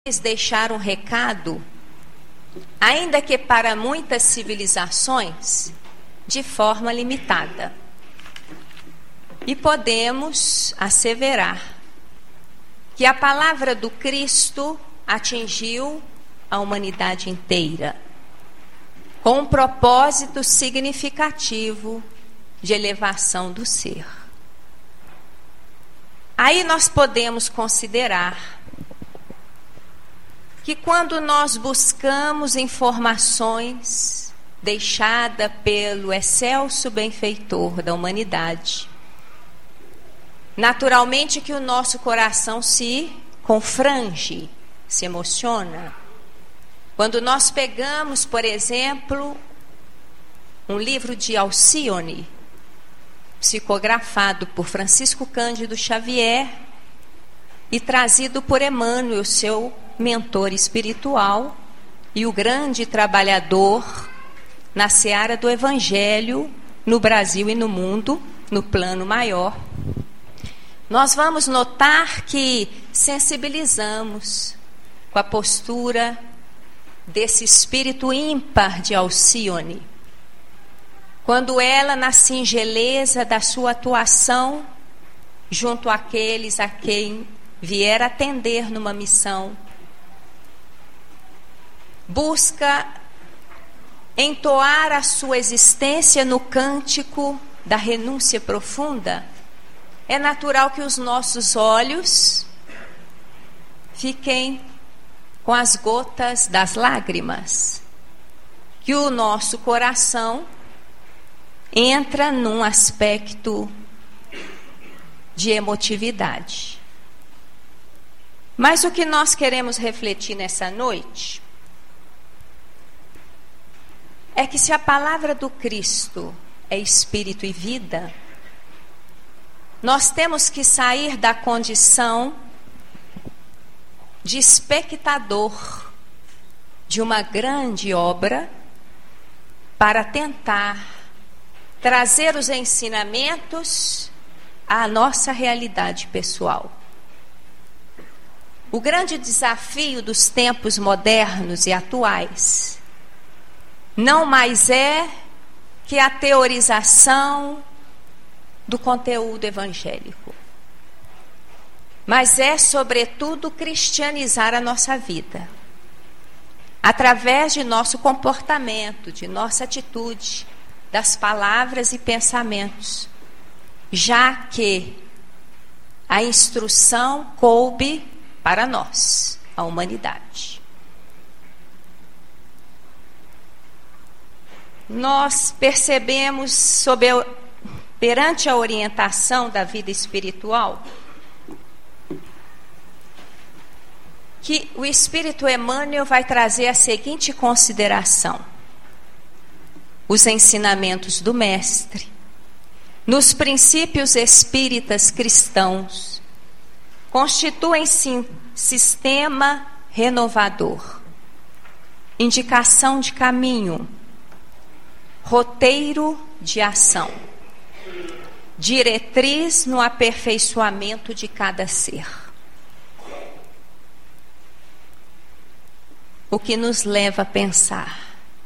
deixar um recado, ainda que para muitas civilizações, de forma limitada. E podemos asseverar que a palavra do Cristo atingiu a humanidade inteira, com um propósito significativo de elevação do ser. Aí nós podemos considerar que quando nós buscamos informações deixadas pelo excelso benfeitor da humanidade, naturalmente que o nosso coração se confrange, se emociona. Quando nós pegamos, por exemplo, um livro de Alcione, psicografado por Francisco Cândido Xavier e trazido por Emmanuel, seu mentor espiritual e o grande trabalhador na seara do Evangelho no Brasil e no mundo, no plano maior, nós vamos notar que sensibilizamos com a postura desse espírito ímpar de Alcione, quando ela, na singeleza da sua atuação junto àqueles a quem vier atender numa missão, busca entoar a sua existência no cântico da renúncia profunda. É natural que os nossos olhos fiquem com as gotas das lágrimas, que o nosso coração entra num aspecto de emotividade. Mas o que nós queremos refletir nessa noite é que se a palavra do Cristo é espírito e vida, nós temos que sair da condição de espectador de uma grande obra para tentar trazer os ensinamentos à nossa realidade pessoal. O grande desafio dos tempos modernos e atuais não mais é que a teorização do conteúdo evangélico, mas é, sobretudo, cristianizar a nossa vida, através de nosso comportamento, de nossa atitude, das palavras e pensamentos, já que a instrução coube para nós, a humanidade. Nós percebemos, perante a orientação da vida espiritual, que o Espírito Emmanuel vai trazer a seguinte consideração: os ensinamentos do Mestre, nos princípios espíritas cristãos, constituem-se sistema renovador, indicação de caminho, roteiro de ação, diretriz no aperfeiçoamento de cada ser. O que nos leva a pensar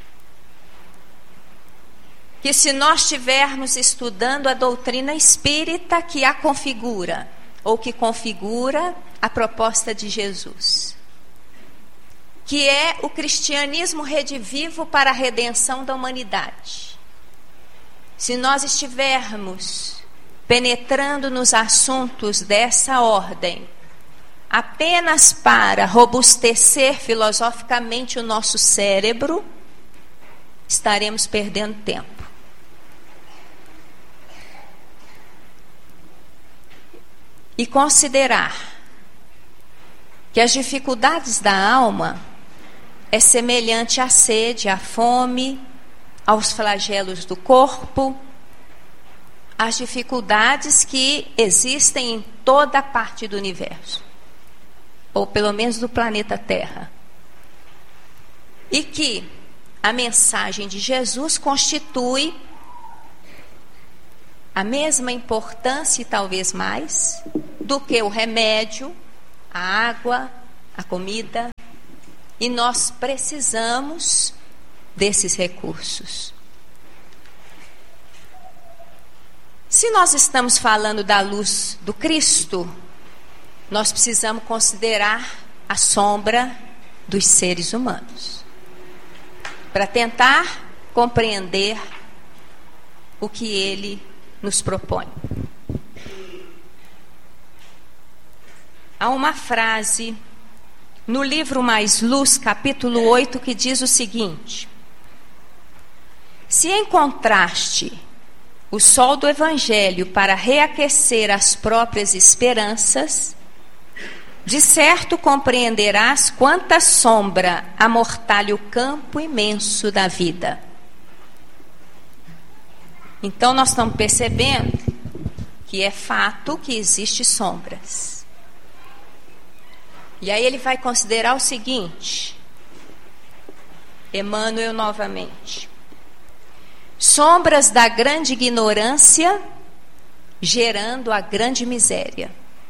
que se nós estivermos estudando a doutrina espírita que a configura, ou que configura a proposta de Jesus, que é o cristianismo redivivo para a redenção da humanidade, se nós estivermos penetrando nos assuntos dessa ordem, apenas para robustecer filosoficamente o nosso cérebro, estaremos perdendo tempo. E considerar que as dificuldades da alma é semelhante à sede, à fome, aos flagelos do corpo, às dificuldades que existem em toda parte do universo, ou pelo menos do planeta Terra. E que a mensagem de Jesus constitui a mesma importância e talvez mais do que o remédio, a água, a comida, e nós precisamos desses recursos. Se nós estamos falando da luz do Cristo, nós precisamos considerar a sombra dos seres humanos, para tentar compreender o que ele nos propõe. Há uma frase no livro Mais Luz, capítulo 8, que diz o seguinte: se encontraste o sol do Evangelho para reaquecer as próprias esperanças, de certo compreenderás quanta sombra amortalha o campo imenso da vida. Então nós estamos percebendo que é fato que existem sombras. E aí ele vai considerar o seguinte, Emmanuel novamente: sombras da grande ignorância gerando a grande miséria.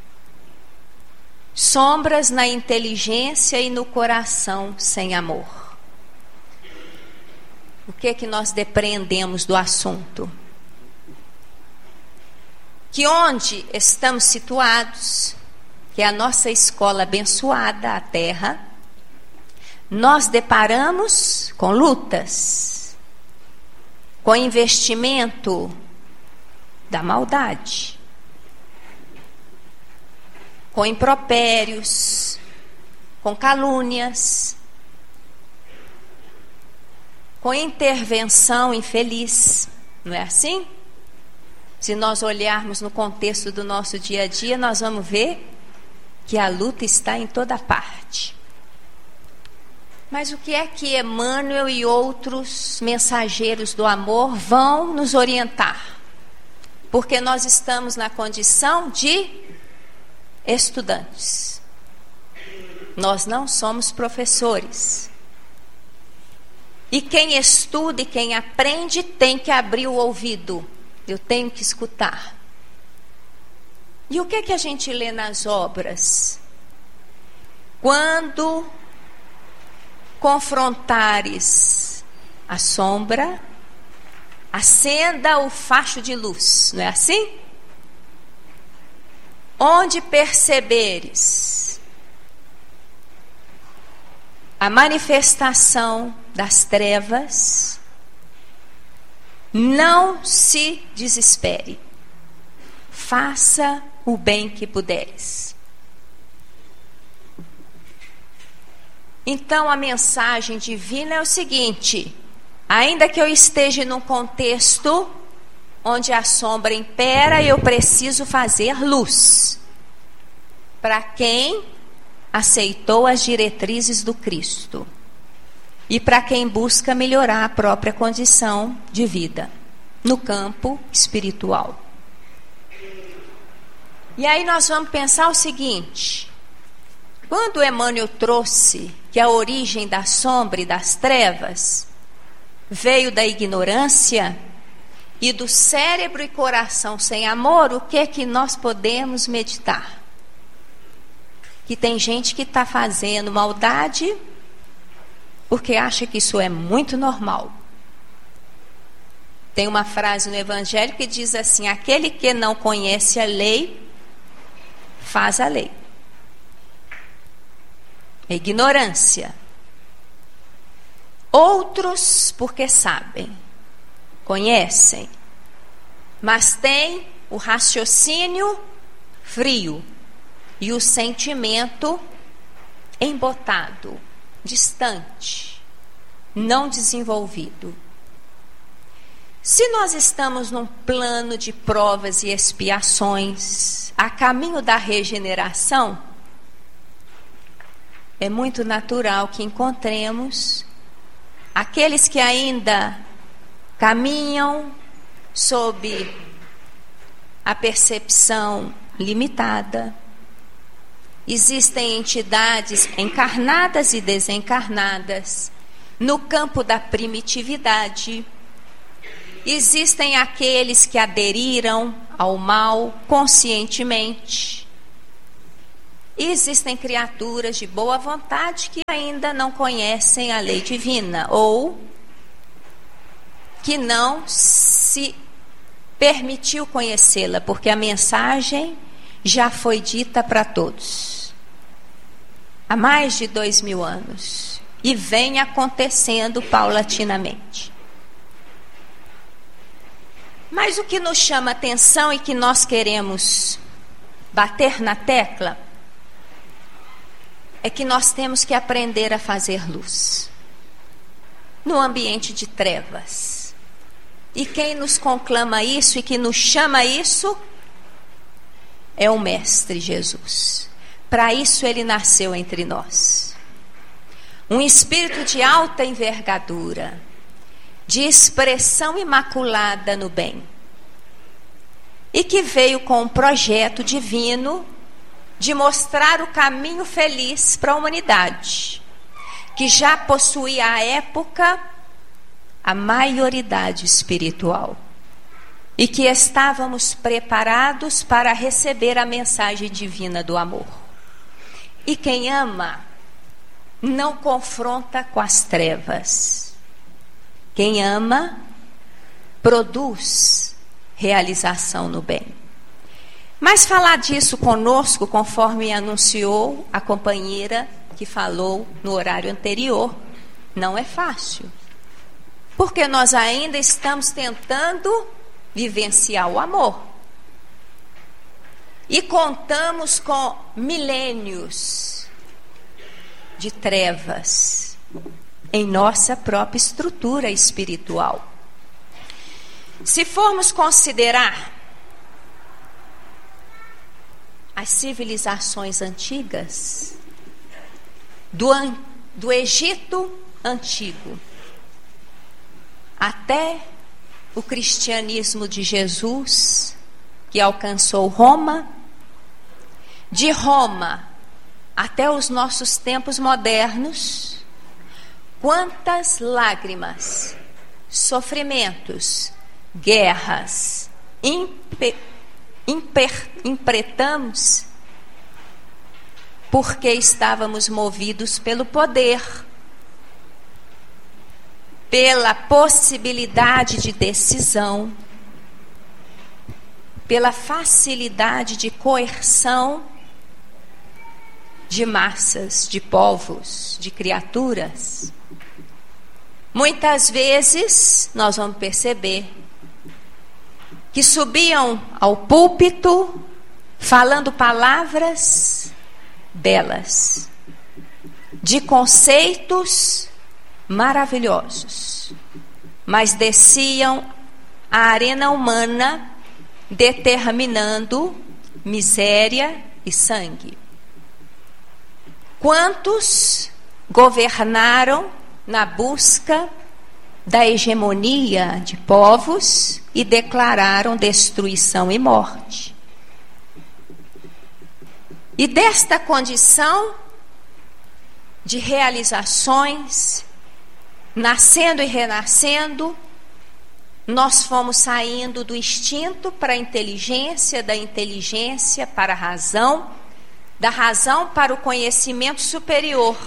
Sombras na inteligência e no coração sem amor. O que é que nós depreendemos do assunto? Que onde estamos situados, que é a nossa escola abençoada, a Terra, nós deparamos com lutas, com investimento da maldade, com impropérios, com calúnias, com intervenção infeliz, não é assim? Se nós olharmos no contexto do nosso dia a dia, nós vamos ver que a luta está em toda parte. Mas o que é que Emmanuel e outros mensageiros do amor vão nos orientar? Porque nós estamos na condição de estudantes. Nós não somos professores. E quem estuda e quem aprende tem que abrir o ouvido. Eu tenho que escutar. E o que é que a gente lê nas obras? Quando confrontares a sombra, acenda o facho de luz, não é assim? Onde perceberes a manifestação das trevas, não se desespere. Faça o bem que puderes. Então a mensagem divina é o seguinte: ainda que eu esteja num contexto onde a sombra impera, eu preciso fazer luz. Para quem aceitou as diretrizes do Cristo e para quem busca melhorar a própria condição de vida no campo espiritual. E aí nós vamos pensar o seguinte: quando Emmanuel trouxe que a origem da sombra e das trevas veio da ignorância e do cérebro e coração sem amor, o que é que nós podemos meditar? Que tem gente que está fazendo maldade porque acha que isso é muito normal. Tem uma frase no Evangelho que diz assim: aquele que não conhece a lei, faz a lei. É ignorância. Outros, porque sabem, conhecem, mas têm o raciocínio frio e o sentimento embotado, distante, não desenvolvido. Se nós estamos num plano de provas e expiações, a caminho da regeneração, é muito natural que encontremos aqueles que ainda caminham sob a percepção limitada. Existem entidades encarnadas e desencarnadas no campo da primitividade. Existem aqueles que aderiram ao mal conscientemente. E existem criaturas de boa vontade que ainda não conhecem a lei divina ou que não se permitiu conhecê-la, porque a mensagem já foi dita para todos há mais de 2000 anos e vem acontecendo paulatinamente. Mas o que nos chama atenção e que nós queremos bater na tecla é que nós temos que aprender a fazer luz no ambiente de trevas. E quem nos conclama isso e que nos chama isso é o Mestre Jesus. Para isso ele nasceu entre nós. Um espírito de alta envergadura, de expressão imaculada no bem. E que veio com um projeto divino de mostrar o caminho feliz para a humanidade, que já possuía à época a maioridade espiritual e que estávamos preparados para receber a mensagem divina do amor. E quem ama não confronta com as trevas. Quem ama produz realização no bem. Mas falar disso conosco, conforme anunciou a companheira que falou no horário anterior, não é fácil. Porque nós ainda estamos tentando vivenciar o amor. E contamos com milênios de trevas em nossa própria estrutura espiritual. Se formos considerar as civilizações antigas, do Egito antigo até o cristianismo de Jesus, que alcançou Roma, de Roma até os nossos tempos modernos, quantas lágrimas, sofrimentos, guerras, empretamos, porque estávamos movidos pelo poder, pela possibilidade de decisão, pela facilidade de coerção de massas, de povos, de criaturas. Muitas vezes nós vamos perceber que subiam ao púlpito falando palavras belas, de conceitos maravilhosos, mas desciam à arena humana determinando miséria e sangue. Quantos governaram na busca da hegemonia de povos e declararam destruição e morte? E desta condição de realizações, nascendo e renascendo, nós fomos saindo do instinto para a inteligência, da inteligência para a razão, da razão para o conhecimento superior.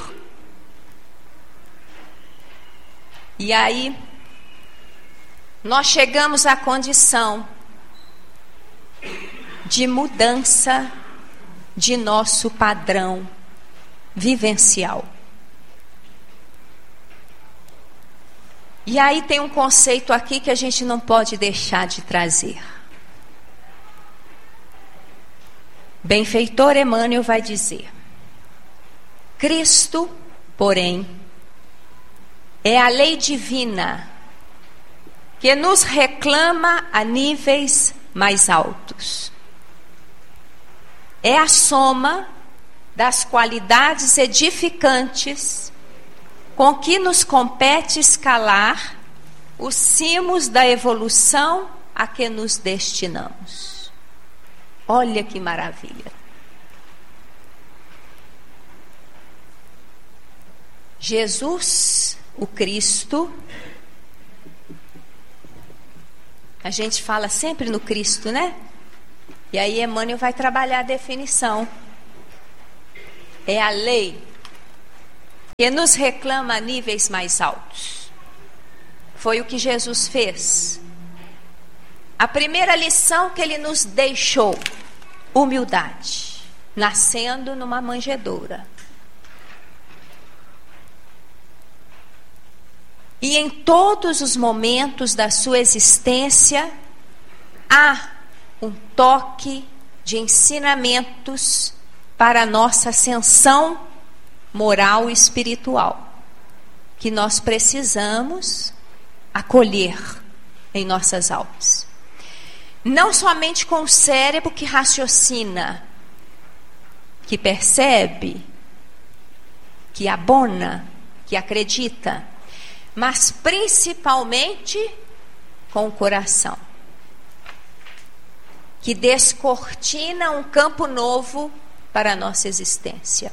E aí, nós chegamos à condição de mudança de nosso padrão vivencial. E aí tem um conceito aqui que a gente não pode deixar de trazer. Benfeitor Emmanuel vai dizer: Cristo, porém, é a lei divina que nos reclama a níveis mais altos. É a soma das qualidades edificantes com que nos compete escalar os cimos da evolução a que nos destinamos. Olha que maravilha! Jesus, o Cristo, a gente fala sempre no Cristo, né? E aí Emmanuel vai trabalhar a definição. É a lei que nos reclama a níveis mais altos. Foi o que Jesus fez. A primeira lição que ele nos deixou: humildade, nascendo numa manjedoura. E em todos os momentos da sua existência, há um toque de ensinamentos para a nossa ascensão moral e espiritual, que nós precisamos acolher em nossas almas. Não somente com o cérebro que raciocina, que percebe, que abona, que acredita, mas principalmente com o coração, que descortina um campo novo para a nossa existência.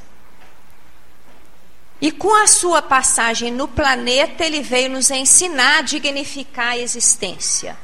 E com a sua passagem no planeta, ele veio nos ensinar a dignificar a existência.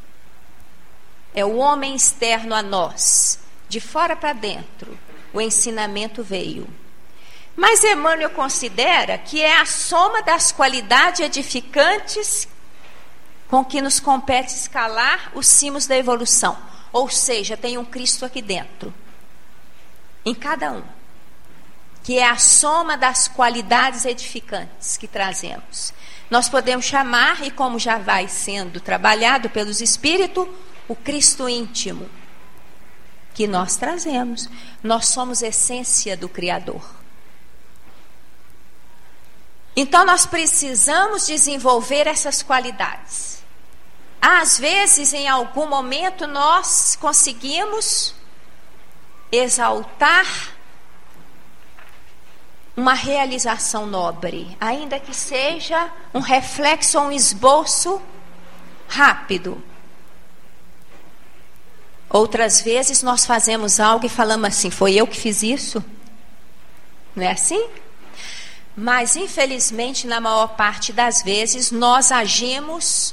É o homem externo a nós, de fora para dentro, o ensinamento veio. Mas Emmanuel considera que é a soma das qualidades edificantes com que nos compete escalar os cimos da evolução. Ou seja, tem um Cristo aqui dentro, em cada um, que é a soma das qualidades edificantes que trazemos. Nós podemos chamar, e como já vai sendo trabalhado pelos Espíritos, o Cristo íntimo, que nós trazemos. Nós somos essência do Criador. Então nós precisamos desenvolver essas qualidades. Às vezes, em algum momento, nós conseguimos exaltar uma realização nobre, ainda que seja um reflexo ou um esboço rápido. Outras vezes nós fazemos algo e falamos assim: foi eu que fiz isso? Não é assim? Mas infelizmente, na maior parte das vezes, nós agimos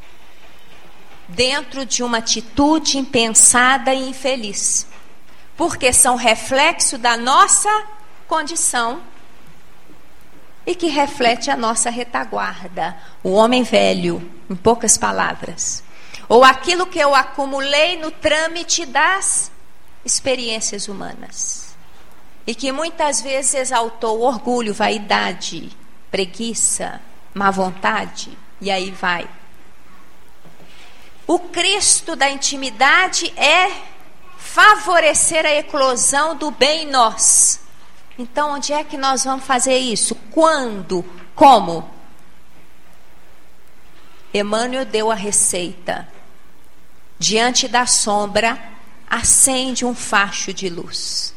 dentro de uma atitude impensada e infeliz, porque são reflexo da nossa condição e que reflete a nossa retaguarda, o homem velho, em poucas palavras, ou aquilo que eu acumulei no trâmite das experiências humanas e que muitas vezes exaltou orgulho, vaidade, preguiça, má vontade, e aí vai. O Cristo da intimidade é favorecer a eclosão do bem em nós. Então, onde é que nós vamos fazer isso? Quando? Como? Emmanuel deu a receita. Diante da sombra, acende um facho de luz.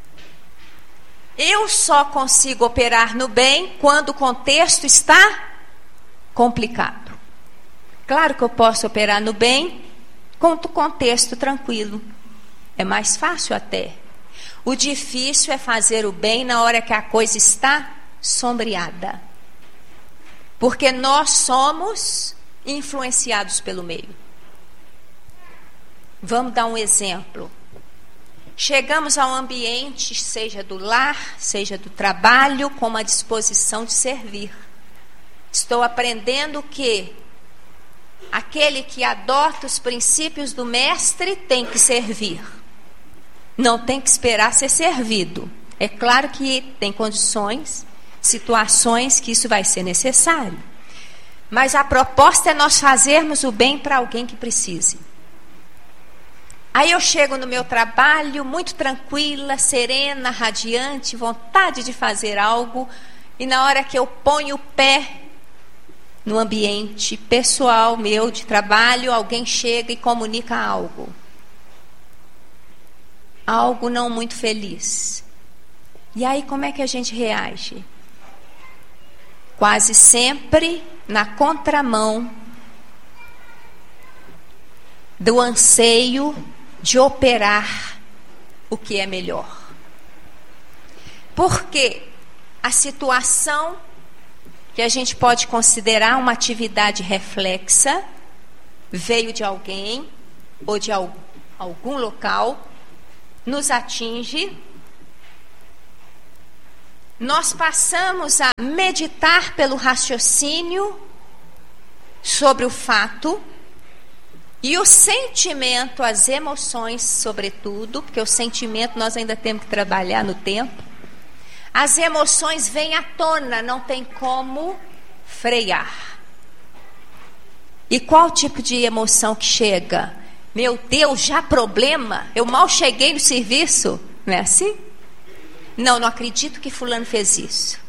Eu só consigo operar no bem quando o contexto está complicado. Claro que eu posso operar no bem com o contexto tranquilo. É mais fácil até. O difícil é fazer o bem na hora que a coisa está sombreada. Porque nós somos influenciados pelo meio. Vamos dar um exemplo. Chegamos a um ambiente, seja do lar, seja do trabalho, com uma disposição de servir. Estou aprendendo que aquele que adota os princípios do mestre tem que servir. Não tem que esperar ser servido. É claro que tem condições, situações que isso vai ser necessário. Mas a proposta é nós fazermos o bem para alguém que precise. Aí eu chego no meu trabalho muito tranquila, serena, radiante, vontade de fazer algo, e na hora que eu ponho o pé no ambiente pessoal meu de trabalho, alguém chega e comunica algo. Algo não muito feliz. E aí como é que a gente reage? Quase sempre na contramão do anseio de operar o que é melhor. Porque a situação que a gente pode considerar uma atividade reflexa veio de alguém ou de algum local, nos atinge nós passamos a meditar pelo raciocínio sobre o fato e o sentimento, as emoções, sobretudo, porque o sentimento nós ainda temos que trabalhar no tempo. As emoções vêm à tona, não tem como frear. E qual tipo de emoção que chega? Meu Deus, já problema? Eu mal cheguei no serviço? Não é assim? Não acredito que fulano fez isso.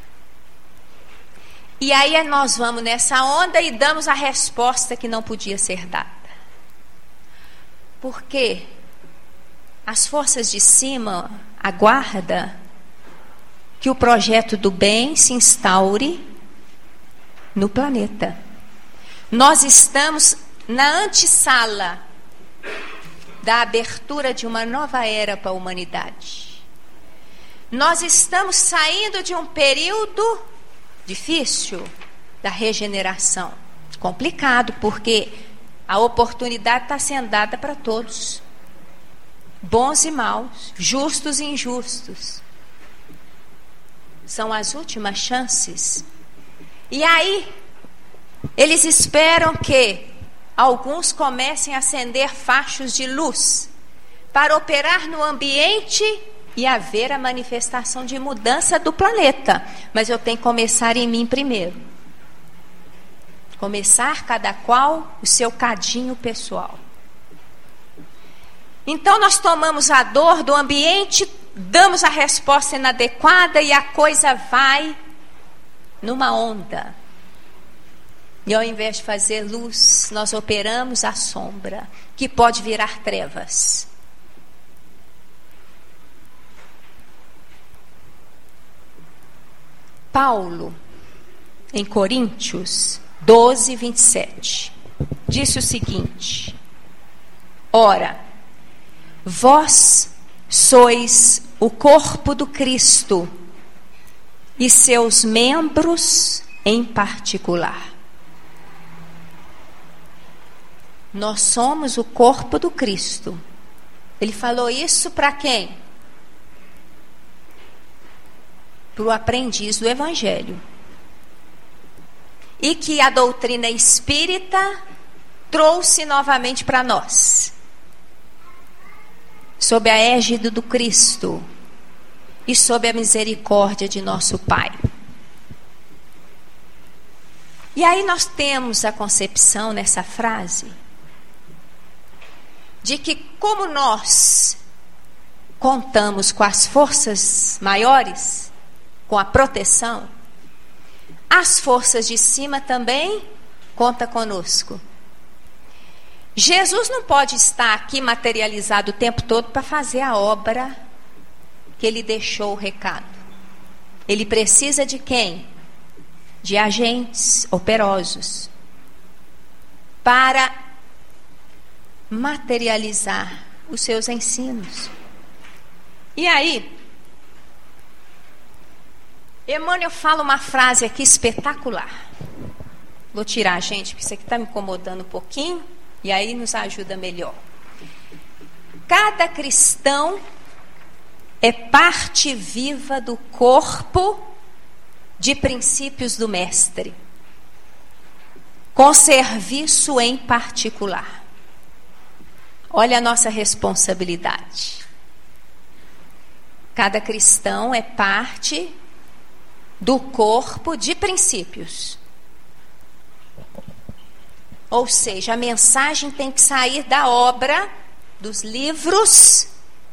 E aí nós vamos nessa onda e damos a resposta que não podia ser dada. Porque as forças de cima aguardam que o projeto do bem se instaure no planeta. Nós estamos na antessala da abertura de uma nova era para a humanidade. Nós estamos saindo de um período difícil da regeneração. Complicado, porque a oportunidade está sendo dada para todos. Bons e maus, justos e injustos. São as últimas chances. E aí, eles esperam que alguns comecem a acender fachos de luz para operar no ambiente e haver a manifestação de mudança do planeta. Mas eu tenho que começar em mim primeiro. Começar cada qual o seu cadinho pessoal. Então nós tomamos a dor do ambiente, damos a resposta inadequada e a coisa vai numa onda. E ao invés de fazer luz, nós operamos a sombra, que pode virar trevas. Paulo, em Coríntios 12, 27, disse o seguinte: ora, vós sois o corpo do Cristo e seus membros em particular. Nós somos o corpo do Cristo. Ele falou isso para quem? Para o aprendiz do Evangelho. E que a doutrina espírita trouxe novamente para nós. Sob a égide do Cristo e sob a misericórdia de nosso Pai. E aí nós temos a concepção nessa frase de que como nós contamos com as forças maiores, com a proteção, as forças de cima também contam conosco. Jesus não pode estar aqui materializado o tempo todo para fazer a obra que ele deixou o recado. Ele precisa de quem? De agentes operosos para materializar os seus ensinos. E aí, Emmanuel fala uma frase aqui espetacular. Vou tirar, gente, porque isso aqui está me incomodando um pouquinho, e aí nos ajuda melhor. Cada cristão é parte viva do corpo de princípios do Mestre, com serviço em particular. Olha a nossa responsabilidade. Cada cristão é parte do corpo de princípios. Ou seja, a mensagem tem que sair da obra, dos livros,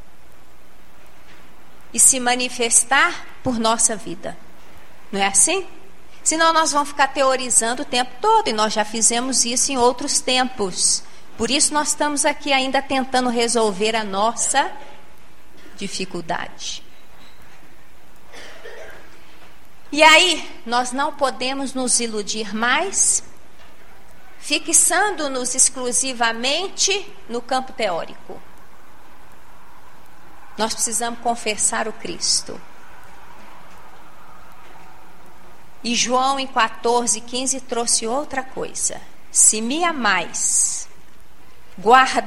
e se manifestar por nossa vida. Não é assim? Senão nós vamos ficar teorizando o tempo todo, e nós já fizemos isso em outros tempos. Por isso nós estamos aqui ainda tentando resolver a nossa dificuldade. E aí, nós não podemos nos iludir mais, fixando-nos exclusivamente no campo teórico. Nós precisamos confessar o Cristo. E João em 14:15 trouxe outra coisa. Se me amais,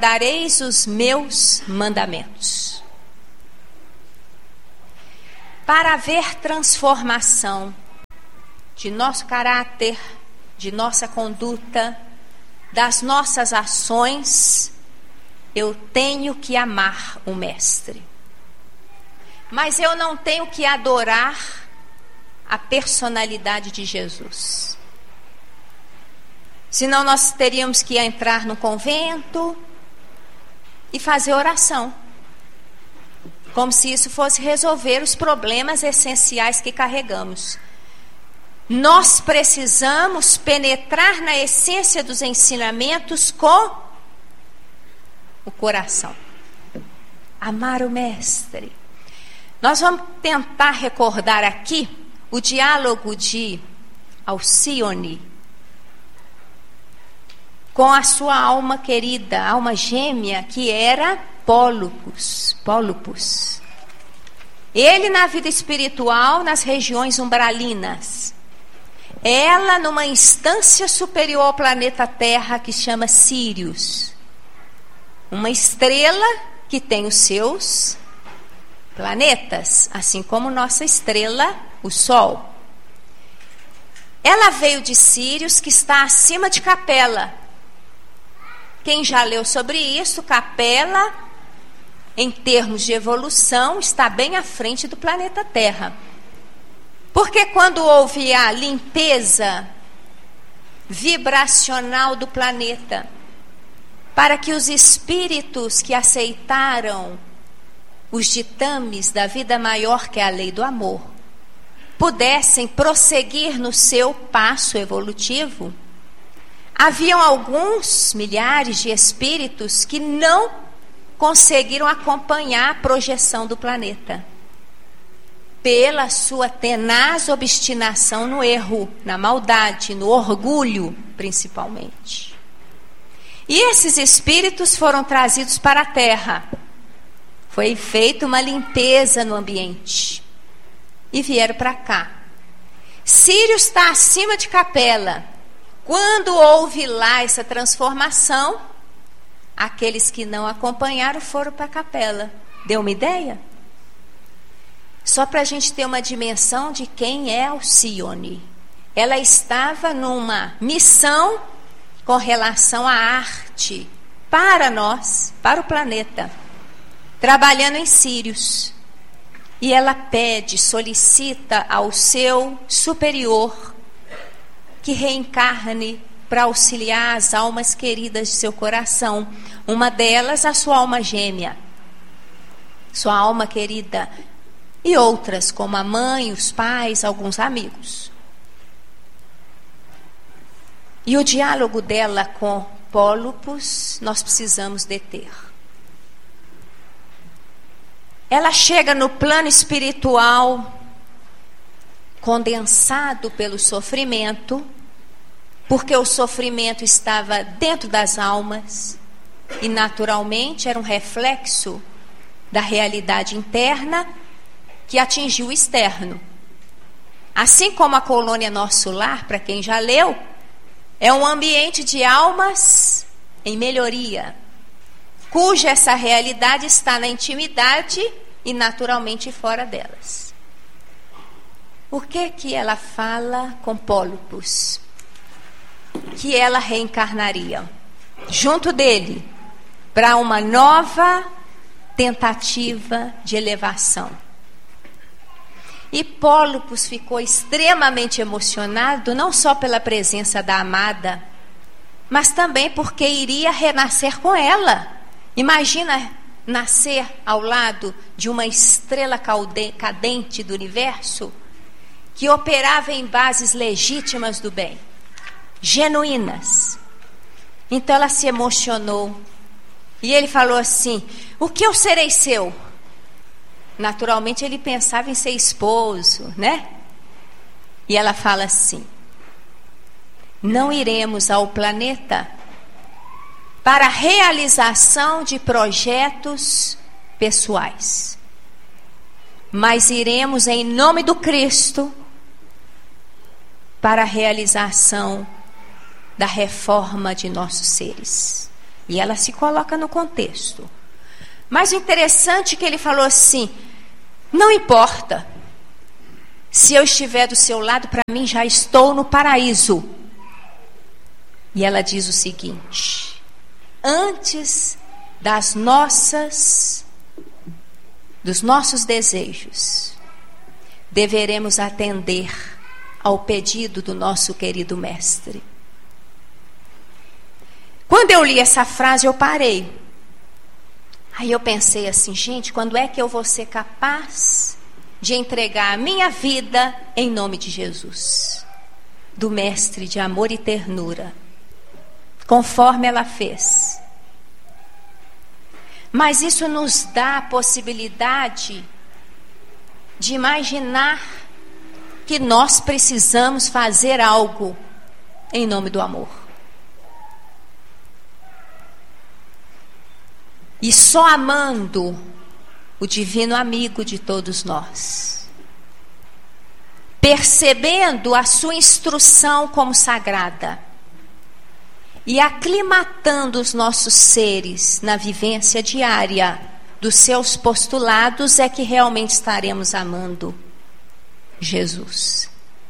guardareis os meus mandamentos. para haver transformação de nosso caráter, de nossa conduta, das nossas ações, eu tenho que amar o Mestre. Mas eu não tenho que adorar a personalidade de Jesus. Senão nós teríamos que entrar no convento e fazer oração. Como se isso fosse resolver os problemas essenciais que carregamos. Nós precisamos penetrar na essência dos ensinamentos com o coração. Amar o Mestre. Nós vamos tentar recordar aqui o diálogo de Alcione com a sua alma querida, alma gêmea, que era Pólupus. Ele na vida espiritual, nas regiões umbralinas. Ela numa instância superior ao planeta Terra, que chama Sírius. Uma estrela que tem os seus planetas, assim como nossa estrela, o Sol. Ela veio de Sírius, que está acima de Capela. Quem já leu sobre isso, Capela, em termos de evolução, está bem à frente do planeta Terra. Porque quando houve a limpeza vibracional do planeta, para que os espíritos que aceitaram os ditames da vida maior, que é a lei do amor, pudessem prosseguir no seu passo evolutivo, haviam alguns milhares de espíritos que não conseguiram acompanhar a projeção do planeta, pela sua tenaz obstinação no erro, na maldade, no orgulho, principalmente. E esses espíritos foram trazidos para a Terra. Foi feita uma limpeza no ambiente. E vieram para cá. Sírius está acima de Capela. Quando houve lá essa transformação, aqueles que não acompanharam foram para Capela. Deu uma ideia? Só para a gente ter uma dimensão de quem é Alcione. Ela estava numa missão com relação à arte para nós, para o planeta, trabalhando em Sírius. E ela pede, solicita ao seu superior que reencarne para auxiliar as almas queridas de seu coração. Uma delas, a sua alma gêmea, sua alma querida, e outras, como a mãe, os pais, alguns amigos. E o diálogo dela com Pólupus, nós precisamos deter. Ela chega no plano espiritual, condensado pelo sofrimento, porque o sofrimento estava dentro das almas, e naturalmente era um reflexo da realidade interna que atingiu o externo. Assim como a colônia Nosso Lar, para quem já leu, é um ambiente de almas em melhoria, cuja essa realidade está na intimidade e naturalmente fora delas. Por que ela fala com Pólupus? Que ela reencarnaria junto dele para uma nova tentativa de elevação. E Pólupus ficou extremamente emocionado, não só pela presença da amada, mas também porque iria renascer com ela. Imagina nascer ao lado de uma estrela cadente do universo, que operava em bases legítimas do bem, genuínas. Então ela se emocionou. E ele falou assim: o que eu serei seu? Naturalmente ele pensava em ser esposo, né? E ela fala assim: não iremos ao planeta para a realização de projetos pessoais, mas iremos em nome do Cristo para a realização da reforma de nossos seres. E ela se coloca no contexto. Mas o interessante é que ele falou assim: não importa, Se eu estiver do seu lado, para mim já estou no paraíso. E ela diz o seguinte: antes dos nossos desejos, deveremos atender ao pedido do nosso querido mestre. Quando eu li essa frase, eu parei. Aí eu pensei assim, gente, quando é que eu vou ser capaz de entregar a minha vida em nome de Jesus, do mestre de amor e ternura, conforme ela fez? Mas isso nos dá a possibilidade de imaginar que nós precisamos fazer algo em nome do amor. E só amando o divino amigo de todos nós, percebendo a sua instrução como sagrada e aclimatando os nossos seres na vivência diária dos seus postulados, é que realmente estaremos amando Jesus.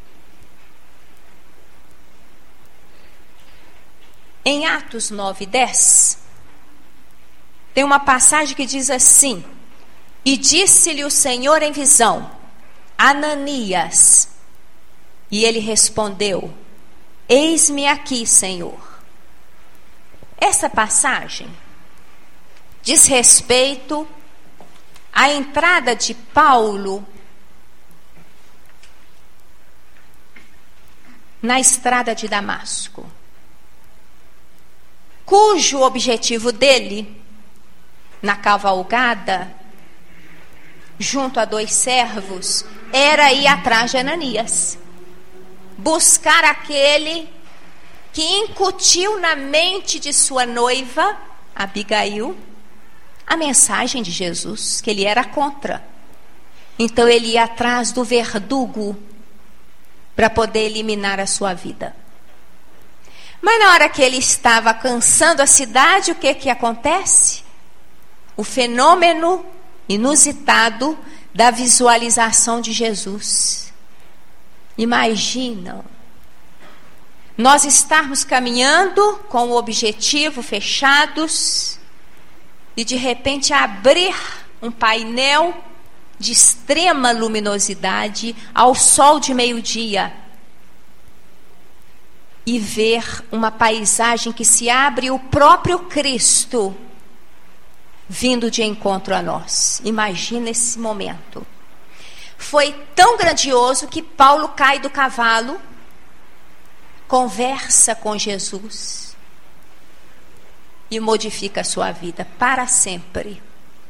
Em Atos 9:10, tem uma passagem que diz assim: e disse-lhe o Senhor em visão, Ananias. E ele respondeu, eis-me aqui, Senhor. Essa passagem diz respeito à entrada de Paulo na estrada de Damasco, cujo objetivo dele, na cavalgada, junto a 2 servos, era ir atrás de Ananias, buscar aquele que incutiu na mente de sua noiva, Abigail, a mensagem de Jesus, que ele era contra. Então ele ia atrás do verdugo para poder eliminar a sua vida. Mas na hora que ele estava alcançando a cidade, o que acontece? O fenômeno inusitado da visualização de Jesus. Imaginam nós estarmos caminhando com o objetivo fechados e de repente abrir um painel de extrema luminosidade ao sol de meio-dia e ver uma paisagem que se abre, o próprio Cristo vindo de encontro a nós. Imagina esse momento. Foi tão grandioso que Paulo cai do cavalo, conversa com Jesus e modifica a sua vida para sempre.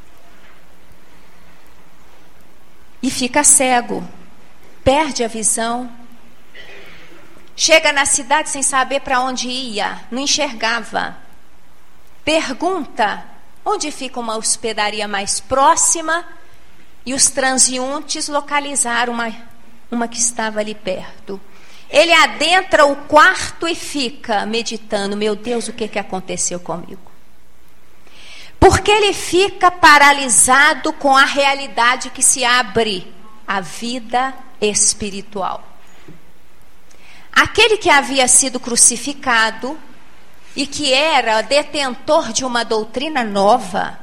E fica cego, perde a visão, chega na cidade sem saber para onde ia, não enxergava. Pergunta onde fica uma hospedaria mais próxima, e os transeuntes localizaram uma que estava ali perto. Ele adentra o quarto e fica meditando, meu Deus, o que aconteceu comigo? Porque ele fica paralisado com a realidade que se abre, a vida espiritual. Aquele que havia sido crucificado e que era detentor de uma doutrina nova,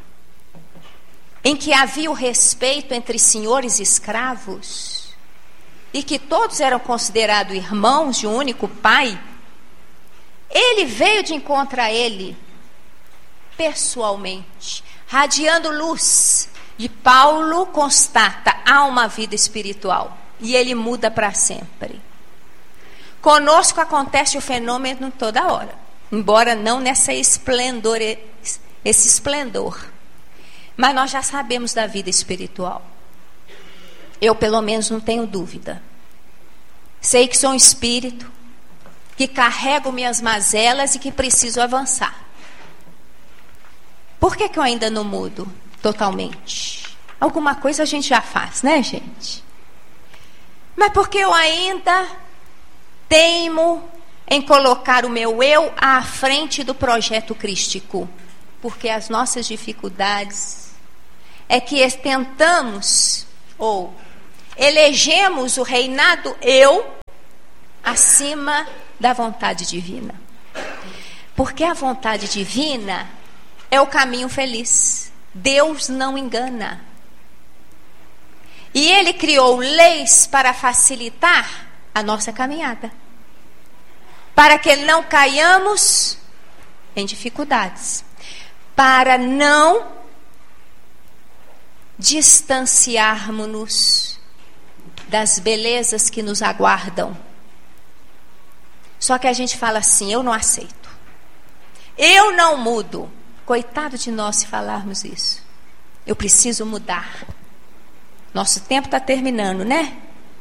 em que havia o respeito entre senhores e escravos, e que todos eram considerados irmãos de um único pai, ele veio de encontro a ele, pessoalmente, radiando luz. E Paulo constata, há uma vida espiritual, e ele muda para sempre. Conosco acontece o fenômeno toda hora, embora não nessa esse esplendor. Mas nós já sabemos da vida espiritual. Eu, pelo menos, não tenho dúvida. Sei que sou um espírito, que carrego minhas mazelas e que preciso avançar. Por que eu ainda não mudo totalmente? Alguma coisa a gente já faz, né, gente? Mas porque eu ainda teimo em colocar o meu eu à frente do projeto crístico. Porque as nossas dificuldades é que tentamos, ou elegemos o reinado eu acima da vontade divina. Porque a vontade divina é o caminho feliz. Deus não engana. E Ele criou leis para facilitar a nossa caminhada, para que não caiamos em dificuldades, para não distanciarmos-nos das belezas que nos aguardam. Só que a gente fala assim: eu não aceito, eu não mudo. Coitado de nós se falarmos isso. Eu preciso mudar. Nosso tempo está terminando, né?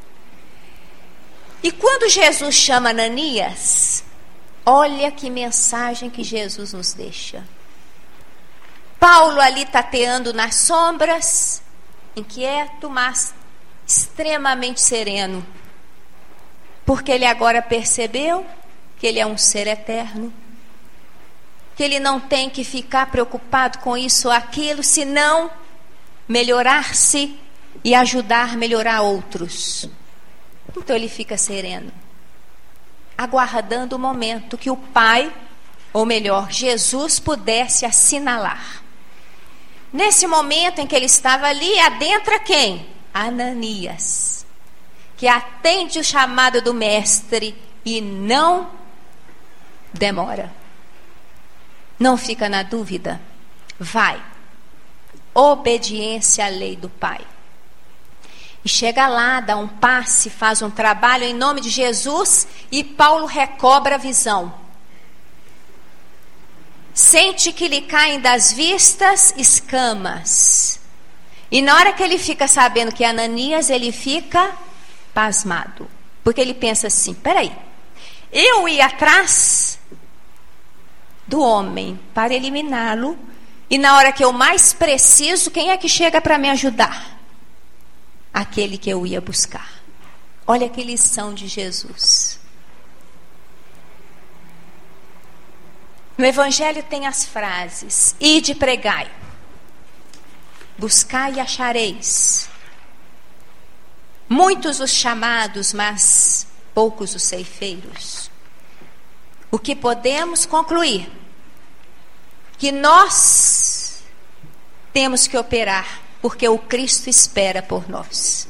E quando Jesus chama Ananias, olha que mensagem que Jesus nos deixa. Paulo ali tateando nas sombras, inquieto, mas extremamente sereno. Porque ele agora percebeu que ele é um ser eterno, que ele não tem que ficar preocupado com isso ou aquilo, senão melhorar-se e ajudar a melhorar outros. Então ele fica sereno, aguardando o momento que o Pai, ou melhor, Jesus, pudesse assinalar. Nesse momento em que ele estava ali, adentra quem? Ananias, que atende o chamado do mestre e não demora. Não fica na dúvida. Vai. Obediência à lei do Pai. E chega lá, dá um passe, faz um trabalho em nome de Jesus e Paulo recobra a visão. Sente que lhe caem das vistas escamas. E na hora que ele fica sabendo que é Ananias, ele fica pasmado. Porque ele pensa assim: peraí, eu ia atrás do homem para eliminá-lo, e na hora que eu mais preciso, quem é que chega para me ajudar? Aquele que eu ia buscar. Olha que lição de Jesus. No Evangelho tem as frases: ide pregai, buscai e achareis. Muitos os chamados, mas poucos os ceifeiros. O que podemos concluir? Que nós temos que operar, porque o Cristo espera por nós.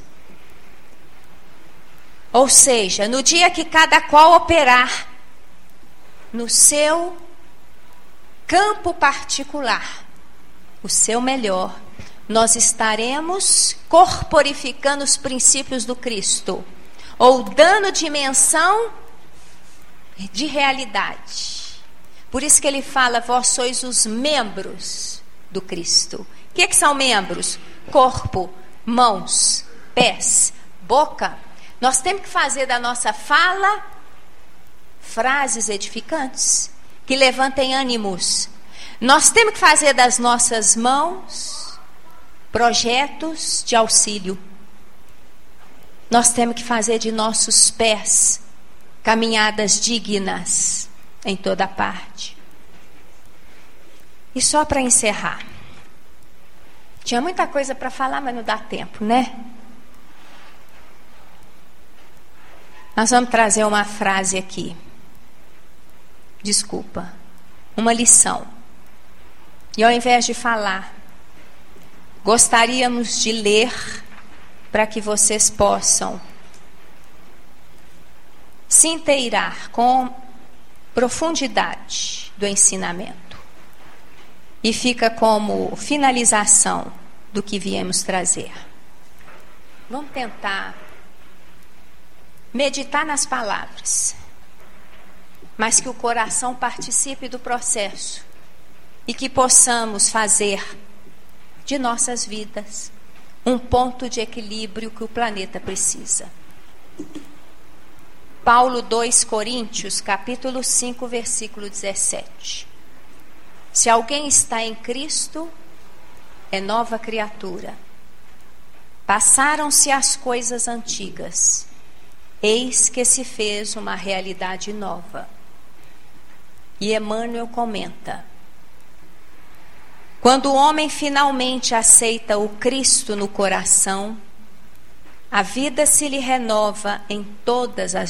Ou seja, no dia que cada qual operar no seu campo particular, o seu melhor, nós estaremos corporificando os princípios do Cristo, ou dando dimensão de realidade. Por isso que ele fala: vós sois os membros do Cristo. O que são membros? Corpo, mãos, pés, boca. Nós temos que fazer da nossa fala frases edificantes, que levantem ânimos. Nós temos que fazer das nossas mãos projetos de auxílio. Nós temos que fazer de nossos pés caminhadas dignas em toda parte. E só para encerrar, tinha muita coisa para falar, mas não dá tempo, né? Nós vamos trazer uma frase aqui. Desculpa, uma lição. E ao invés de falar, gostaríamos de ler para que vocês possam se inteirar com profundidade do ensinamento. E fica como finalização do que viemos trazer. Vamos tentar meditar nas palavras, mas que o coração participe do processo e que possamos fazer de nossas vidas um ponto de equilíbrio que o planeta precisa. Paulo 2 Coríntios, capítulo 5, versículo 17. Se alguém está em Cristo, é nova criatura. Passaram-se as coisas antigas, eis que se fez uma realidade nova. E Emmanuel comenta: quando o homem finalmente aceita o Cristo no coração, A vida se lhe renova em todas as